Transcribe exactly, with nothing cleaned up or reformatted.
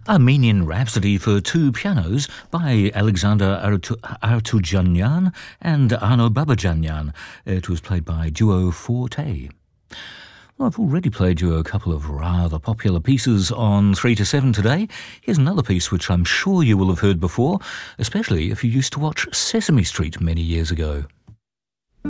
Armenian Rhapsody for Two Pianos by Alexander Artu- Artujanyan and Arno Babajanyan. It was played by Duo Forte. Well, I've already played you a couple of rather popular pieces on three to seven today. Here's another piece which I'm sure you will have heard before, especially if you used to watch Sesame Street many years ago.